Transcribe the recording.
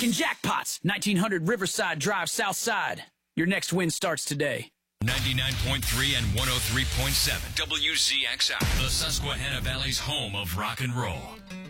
Jackpots, 1900 Riverside Drive, South Side. Your next win starts today. 99.3 and 103.7 WZXI, the Susquehanna Valley's home of rock and roll.